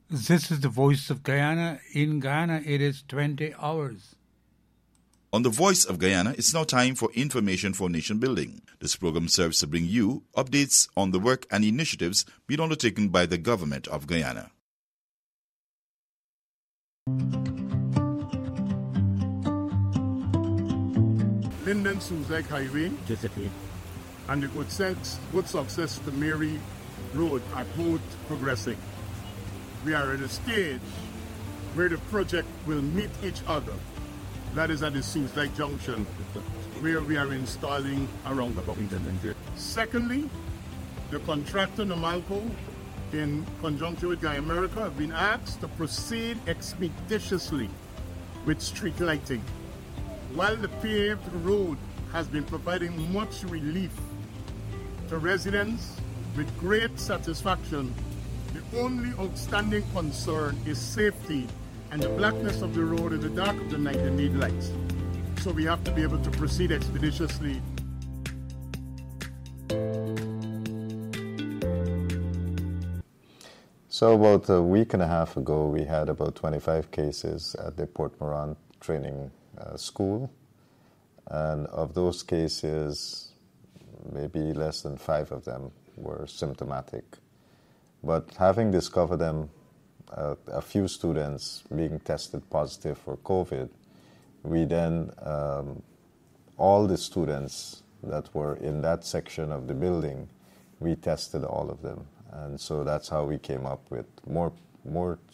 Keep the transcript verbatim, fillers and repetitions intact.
This is the Voice of Guyana. In Guyana, it is twenty hours. On the Voice of Guyana, it's now time for Information for Nation Building. This program serves to bring you updates on the work and initiatives being undertaken by the government of Guyana. Linden-Suzac Highway and the good, sense, good success to Mary Road are both progressing. We are at a stage where the project will meet each other. That is at the Suzac Junction, where we are installing a roundabout. Secondly, the contractor Namalco, in conjunction with Guy America, have been asked to proceed expeditiously with street lighting. While the paved road has been providing much relief to residents with great satisfaction, the only outstanding concern is safety and the blackness of the road in the dark of the night. They need lights. So we have to be able to proceed expeditiously. So about a week and a half ago, we had about twenty-five cases at the Port Moran Training uh, School. And of those cases, maybe less than five of them were symptomatic. But having discovered them, uh, a few students being tested positive for COVID, we then, um, all the students that were in that section of the building, we tested all of them. And so that's how we came up with more more